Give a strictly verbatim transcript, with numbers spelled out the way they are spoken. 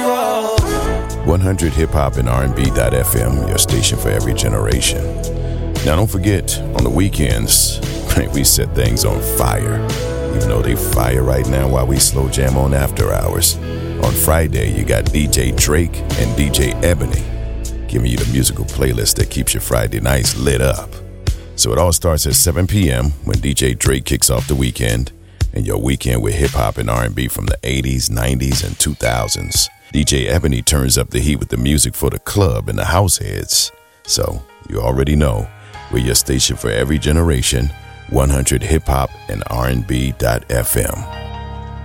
one hundred hip hop and R and B dot F M, your station for every generation. Now don't forget, on the weekends, we set things on fire. Even though they fire right now while we slow jam on after hours. On Friday, you got D J Drake and D J Ebony giving you the musical playlist that keeps your Friday nights lit up. So it all starts at seven p.m. when D J Drake kicks off the weekend, and your weekend with hip-hop and R and B from the eighties, nineties, and two thousands. D J Ebony turns up the heat with the music for the club and the house heads. So you already know, we're your station for every generation, one hundred hip hop and R and B dot F M.